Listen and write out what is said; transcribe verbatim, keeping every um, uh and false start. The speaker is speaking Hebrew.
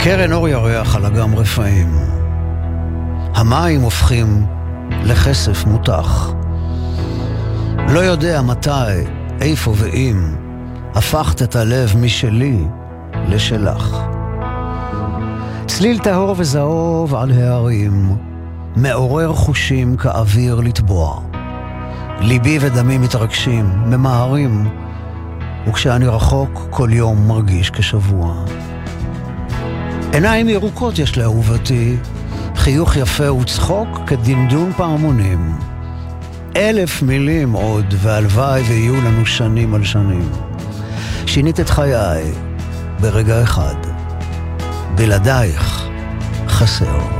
קרן אור ירח על אגם רפאים. המים הופכים לכסף מותח. לא יודע מתי, איפה ואם, הפכת את הלב משלי לשלך. צליל טהור וזהוב על הערים, מעורר חושים כאוויר לטבוע. ליבי ודמי מתרגשים, ממהרים, וכשאני רחוק כל יום מרגיש כשבוע. עיניים ירוקות יש לאהובתי, חיוך יפה וצחוק כדמדום פעמונים. אלף מילים עוד, והלוואי ויהיו לנו שנים על שנים. שינית את חיי ברגע אחד, בלעדייך חסר.